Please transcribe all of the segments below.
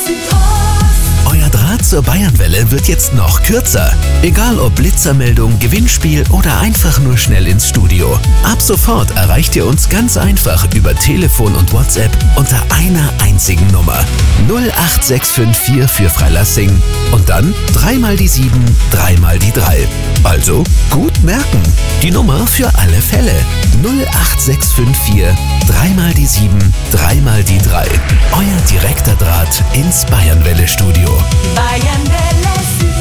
Euer Draht zur Bayernwelle wird jetzt noch kürzer. Egal ob Blitzermeldung, Gewinnspiel oder einfach nur schnell ins Studio. Ab sofort erreicht ihr uns ganz einfach über Telefon und WhatsApp unter einer einzigen Nummer. 08654 für Freilassing und dann 3 mal die 7, 3 mal die 3. Also gut merken. Die Nummer für alle Fälle. 08654 3 mal die 7, 3 mal die 3. Euer direkter Draht ins Bayernwelle-Studio. Bayernwelle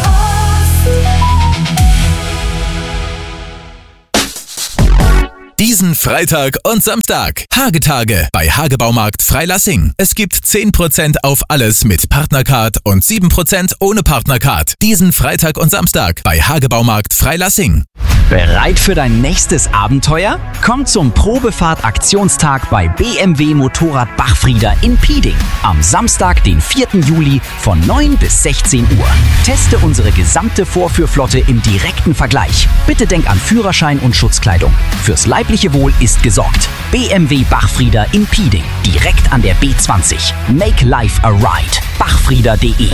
Diesen Freitag und Samstag. Hagetage bei Hagebaumarkt Freilassing. Es gibt 10% auf alles mit Partnercard und 7% ohne Partnercard. Diesen Freitag und Samstag bei Hagebaumarkt Freilassing. Bereit für dein nächstes Abenteuer? Komm zum Probefahrt-Aktionstag bei BMW Motorrad Bachfrieder in Pieding. Am Samstag, den 4. Juli von 9 bis 16 Uhr. Teste unsere gesamte Vorführflotte im direkten Vergleich. Bitte denk an Führerschein und Schutzkleidung. Fürs leibliche Wohl ist gesorgt. BMW Bachfrieder in Pieding. Direkt an der B20. Make life a ride. Bachfrieder.de.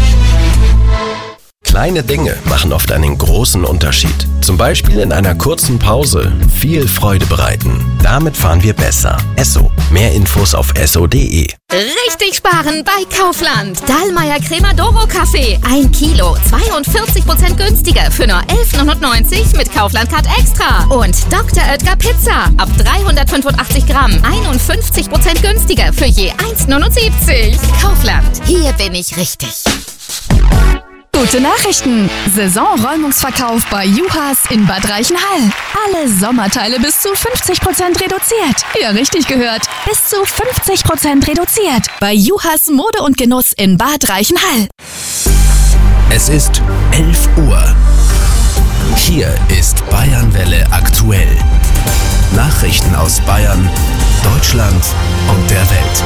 Kleine Dinge machen oft einen großen Unterschied. Zum Beispiel in einer kurzen Pause viel Freude bereiten. Damit fahren wir besser. Esso. Mehr Infos auf esso.de. Richtig sparen bei Kaufland. Dallmayr Crema Doro Kaffee. 1 Kilo, 42% günstiger für nur 11,99 mit Kaufland Card Extra. Und Dr. Oetker Pizza. Ab 385 Gramm, 51% günstiger für je 1,79. Kaufland. Hier bin ich richtig. Gute Nachrichten! Saisonräumungsverkauf bei Juhas in Bad Reichenhall. Alle Sommerteile bis zu 50% reduziert. Ja, richtig gehört. Bis zu 50% reduziert. Bei Juhas Mode und Genuss in Bad Reichenhall. Es ist 11 Uhr. Hier ist Bayernwelle aktuell. Nachrichten aus Bayern, Deutschland und der Welt.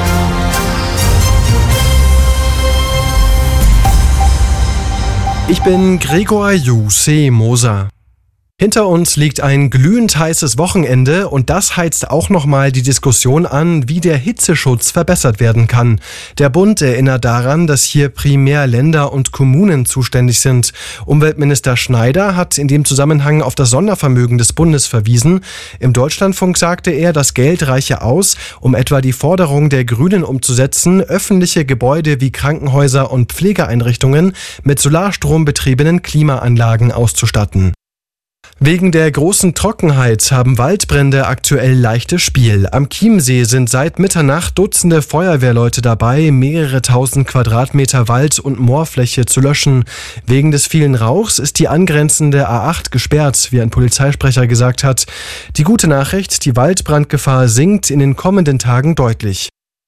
Ich bin Gregor Juse Moser. Hinter uns liegt ein glühend heißes Wochenende und das heizt auch nochmal die Diskussion an, wie der Hitzeschutz verbessert werden kann. Der Bund erinnert daran, dass hier primär Länder und Kommunen zuständig sind. Umweltminister Schneider hat in dem Zusammenhang auf das Sondervermögen des Bundes verwiesen. Im Deutschlandfunk sagte er, das Geld reiche aus, um etwa die Forderung der Grünen umzusetzen, öffentliche Gebäude wie Krankenhäuser und Pflegeeinrichtungen mit solarstrombetriebenen Klimaanlagen auszustatten. Wegen der großen Trockenheit haben Waldbrände aktuell leichtes Spiel. Am Chiemsee sind seit Mitternacht Dutzende Feuerwehrleute dabei, mehrere tausend Quadratmeter Wald- und Moorfläche zu löschen. Wegen des vielen Rauchs ist die angrenzende A8 gesperrt, wie ein Polizeisprecher gesagt hat. Die gute Nachricht, die Waldbrandgefahr sinkt in den kommenden Tagen deutlich.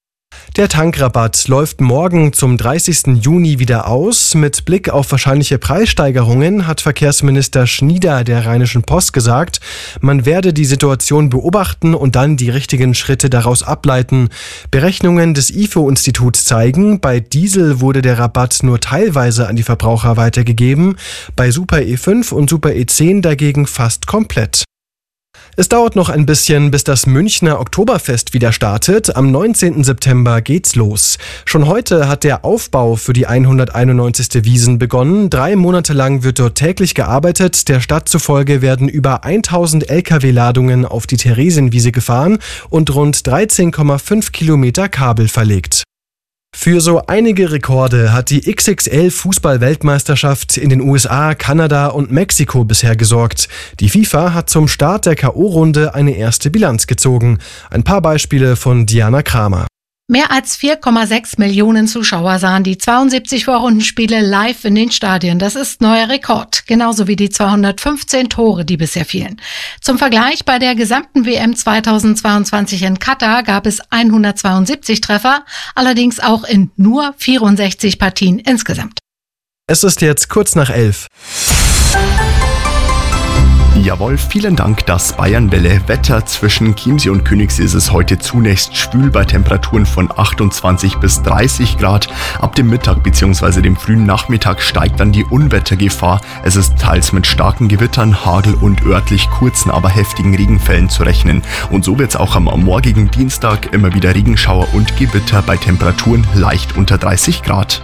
Der Tankrabatt läuft morgen zum 30. Juni wieder aus. Mit Blick auf wahrscheinliche Preissteigerungen hat Verkehrsminister Schnieder der Rheinischen Post gesagt, man werde die Situation beobachten und dann die richtigen Schritte daraus ableiten. Berechnungen des IFO-Instituts zeigen, bei Diesel wurde der Rabatt nur teilweise an die Verbraucher weitergegeben, bei Super E5 und Super E10 dagegen fast komplett. Es dauert noch ein bisschen, bis das Münchner Oktoberfest wieder startet. Am 19. September geht's los. Schon heute hat der Aufbau für die 191. Wiesn begonnen. 3 Monate lang wird dort täglich gearbeitet. Der Stadt zufolge werden über 1000 Lkw-Ladungen auf die Theresienwiese gefahren und rund 13,5 Kilometer Kabel verlegt. Für so einige Rekorde hat die XXL-Fußball-Weltmeisterschaft in den USA, Kanada und Mexiko bisher gesorgt. Die FIFA hat zum Start der K.O.-Runde eine erste Bilanz gezogen. Ein paar Beispiele von Diana Kramer. Mehr als 4,6 Millionen Zuschauer sahen die 72 Vorrundenspiele live in den Stadien. Das ist neuer Rekord, genauso wie die 215 Tore, die bisher fielen. Zum Vergleich, bei der gesamten WM 2022 in Katar gab es 172 Treffer, allerdings auch in nur 64 Partien insgesamt. Es ist jetzt kurz nach 11. Jawohl, vielen Dank, das Bayernwelle Wetter. Zwischen Chiemsee und Königssee ist es heute zunächst schwül bei Temperaturen von 28 bis 30 Grad. Ab dem Mittag bzw. dem frühen Nachmittag steigt dann die Unwettergefahr. Es ist teils mit starken Gewittern, Hagel und örtlich kurzen, aber heftigen Regenfällen zu rechnen. Und so wird es auch am morgigen Dienstag immer wieder Regenschauer und Gewitter bei Temperaturen leicht unter 30 Grad.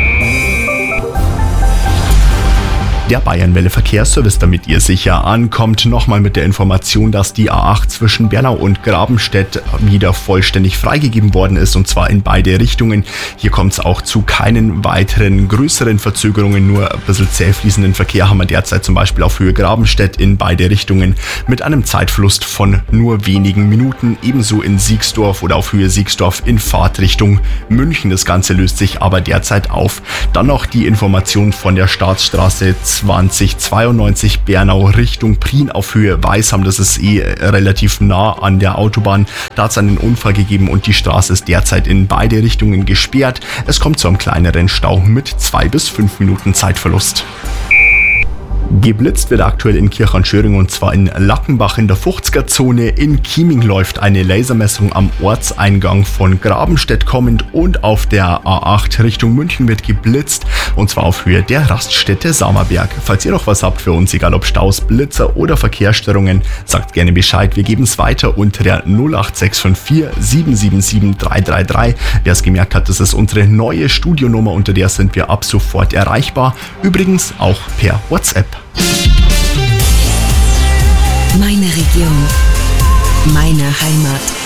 Der Bayernwelle Verkehrsservice, damit ihr sicher ankommt, nochmal mit der Information, dass die A8 zwischen Bernau und Grabenstedt wieder vollständig freigegeben worden ist, und zwar in beide Richtungen. Hier kommt es auch zu keinen weiteren größeren Verzögerungen, nur ein bisschen zäh fließenden Verkehr haben wir derzeit zum Beispiel auf Höhe Grabenstedt in beide Richtungen mit einem Zeitverlust von nur wenigen Minuten, ebenso in Siegsdorf oder auf Höhe Siegsdorf in Fahrtrichtung München. Das Ganze löst sich aber derzeit auf. Dann noch die Information von der Staatsstraße 2092 Bernau Richtung Prien auf Höhe Weisham. Das ist relativ nah an der Autobahn. Da hat es einen Unfall gegeben und die Straße ist derzeit in beide Richtungen gesperrt. Es kommt zu einem kleineren Stau mit 2 bis 5 Minuten Zeitverlust. Geblitzt wird aktuell in Kirchhahn-Schöring, und zwar in Lackenbach in der 50er-Zone. In Chieming läuft eine Lasermessung am Ortseingang von Grabenstedt kommend, und auf der A8 Richtung München wird geblitzt, und zwar auf Höhe der Raststätte Samerberg. Falls ihr noch was habt für uns, egal ob Staus, Blitzer oder Verkehrsstörungen, sagt gerne Bescheid. Wir geben es weiter unter der 08654 777 333. Wer es gemerkt hat, das ist unsere neue Studionummer, unter der sind wir ab sofort erreichbar. Übrigens auch per WhatsApp. Meine Region, meine Heimat.